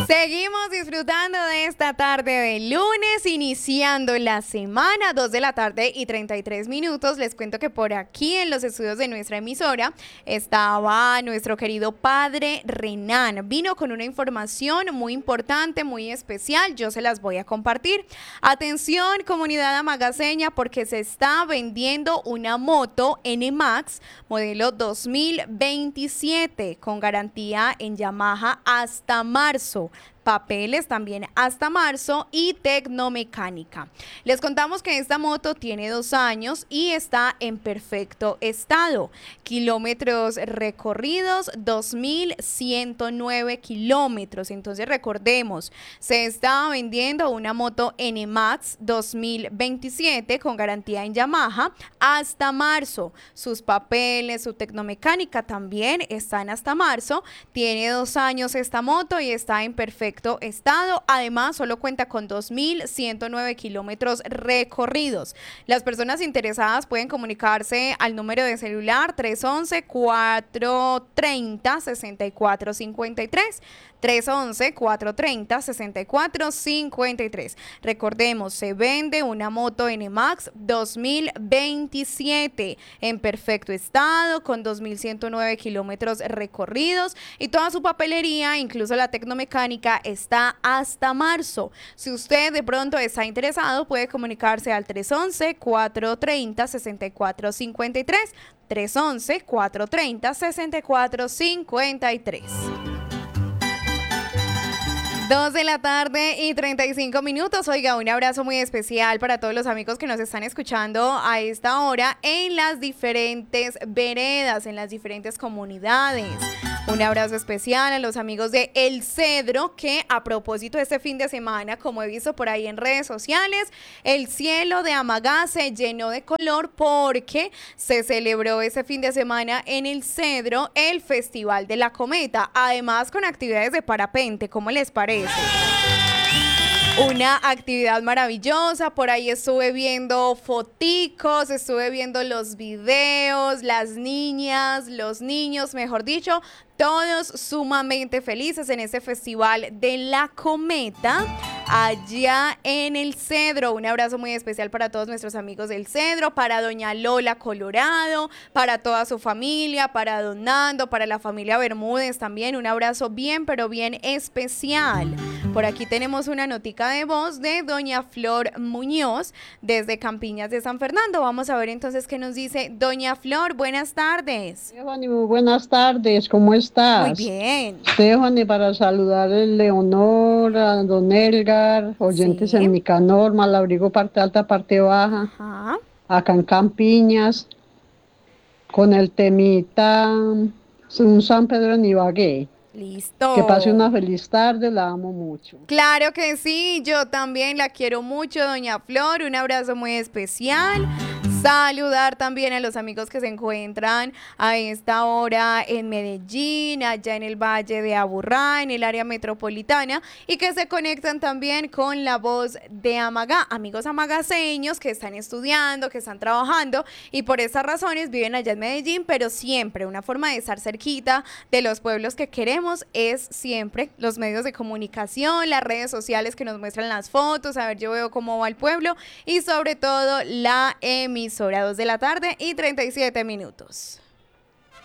Seguimos disfrutando de esta tarde de lunes, iniciando la semana, 2 de la tarde y 33 minutos. Les cuento que por aquí en los estudios de nuestra emisora estaba nuestro querido padre Renan. Vino con una información muy importante, muy especial. Yo se las voy a compartir. Atención, comunidad amagaseña, porque se está vendiendo una moto NMAX modelo 2027 con garantía en Yamaha hasta marzo. Papeles también hasta marzo y tecnomecánica. Les contamos que esta moto tiene 2 años y está en perfecto estado. Kilómetros recorridos, 2.109 kilómetros. Entonces recordemos, se está vendiendo una moto NMAX 2027 con garantía en Yamaha hasta marzo. Sus papeles, su tecnomecánica también están hasta marzo. Tiene 2 años esta moto y está en perfecto estado. Además, solo cuenta con 2.109 kilómetros recorridos. Las personas interesadas pueden comunicarse al número de celular 311-430-6453. 311-430-6453. Recordemos, se vende una moto NMAX 2027 en perfecto estado, con 2.109 kilómetros recorridos y toda su papelería, incluso la tecnomecánica, está hasta marzo. Si usted de pronto está interesado, puede comunicarse al 311-430-6453. 311-430-6453. 2 de la tarde y 35 minutos. Oiga, un abrazo muy especial para todos los amigos que nos están escuchando a esta hora en las diferentes veredas, en las diferentes comunidades. Un abrazo especial a los amigos de El Cedro, que a propósito de este fin de semana, como he visto por ahí en redes sociales, el cielo de Amagá se llenó de color porque se celebró ese fin de semana en El Cedro el Festival de la Cometa, además con actividades de parapente. ¿Cómo les parece? Una actividad maravillosa. Por ahí estuve viendo foticos, estuve viendo los videos, las niñas, los niños, mejor dicho, todos sumamente felices en este Festival de la Cometa allá en El Cedro. Un abrazo muy especial para todos nuestros amigos del Cedro, para doña Lola Colorado, para toda su familia, para don Nando, para la familia Bermúdez también. Un abrazo bien, pero bien especial. Por aquí tenemos una notica de voz de doña Flor Muñoz desde Campiñas de San Fernando. Vamos a ver entonces qué nos dice doña Flor. Buenas tardes. Stephanie, muy buenas tardes, ¿cómo estás? Muy bien. Stephanie, para saludar a Leonor, a don Elgar, oyentes Sí. en Nicanor, Malabrigo, parte alta, parte baja, Ajá. acá en Campiñas, con el temita un San Pedro en Ibagué. Listo. Que pase una feliz tarde, la amo mucho. Claro que sí, yo también la quiero mucho, doña Flor. Un abrazo muy especial. Saludar también a los amigos que se encuentran a esta hora en Medellín, allá en el Valle de Aburrá, en el área metropolitana, y que se conectan también con la voz de Amagá, amigos amagaseños que están estudiando, que están trabajando y por esas razones viven allá en Medellín, pero siempre una forma de estar cerquita de los pueblos que queremos es siempre los medios de comunicación, las redes sociales que nos muestran las fotos, a ver, yo veo cómo va el pueblo y sobre todo la emisora. 2 de la tarde y 37 minutos.